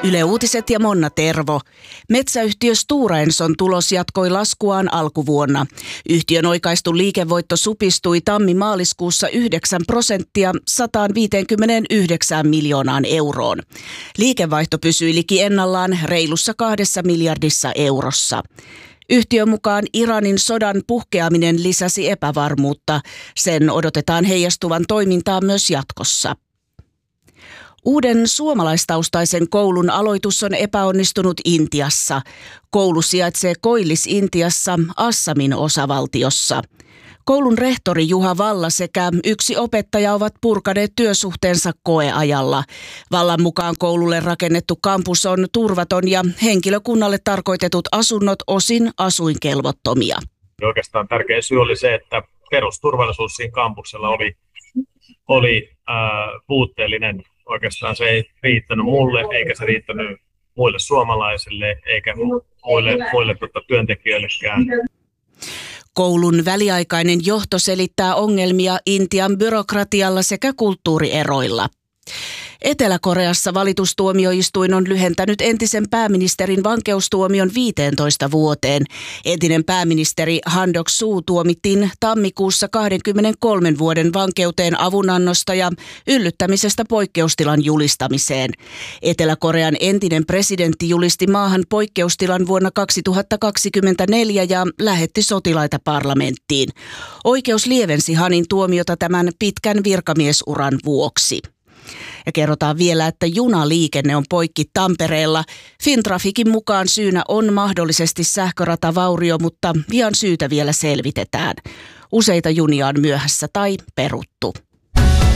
Yle Uutiset ja Monna Tervo. Metsäyhtiö Stora Enson tulos jatkoi laskuaan alkuvuonna. Yhtiön oikaistu liikevoitto supistui tammi-maaliskuussa 9% 159 miljoonaan euroon. Liikevaihto pysyi liki ennallaan reilussa 2 miljardissa eurossa. Yhtiön mukaan Iranin sodan puhkeaminen lisäsi epävarmuutta. Sen odotetaan heijastuvan toimintaan myös jatkossa. Uuden suomalaistaustaisen koulun aloitus on epäonnistunut Intiassa. Koulu sijaitsee Koillis-Intiassa, Assamin osavaltiossa. Koulun rehtori Juha Valla sekä yksi opettaja ovat purkaneet työsuhteensa koeajalla. Vallan mukaan koululle rakennettu kampus on turvaton ja henkilökunnalle tarkoitetut asunnot osin asuinkelvottomia. Oikeastaan tärkein syy oli se, että perusturvallisuus siinä kampuksella oli puutteellinen. Oikeastaan se ei riittänyt mulle, eikä se riittänyt muille suomalaisille, eikä muille työntekijöillekään. Koulun väliaikainen johto selittää ongelmia Intian byrokratialla sekä kulttuurieroilla. Etelä-Koreassa valitustuomioistuin on lyhentänyt entisen pääministerin vankeustuomion 15 vuoteen. Entinen pääministeri Han Duck-soo tuomittiin tammikuussa 23 vuoden vankeuteen avunannosta ja yllyttämisestä poikkeustilan julistamiseen. Etelä-Korean entinen presidentti julisti maahan poikkeustilan vuonna 2024 ja lähetti sotilaita parlamenttiin. Oikeus lievensi Hanin tuomiota tämän pitkän virkamiesuran vuoksi. Ja kerrotaan vielä, että junaliikenne on poikki Tampereella. Fintrafikin mukaan syynä on mahdollisesti sähköratavaurio, mutta vian syytä vielä selvitetään. Useita junia on myöhässä tai peruttu.